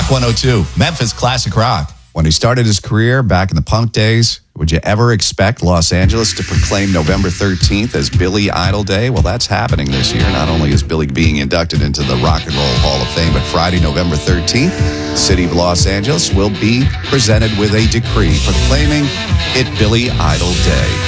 Rock 102, Memphis Classic Rock. When he started his career back in the punk days, would you ever expect Los Angeles to proclaim November 13th as Billy Idol Day? Well, that's happening this year. Not only is Billy being inducted into the Rock and Roll Hall of Fame, but Friday, November 13th, the city of Los Angeles will be presented with a decree proclaiming it Billy Idol Day.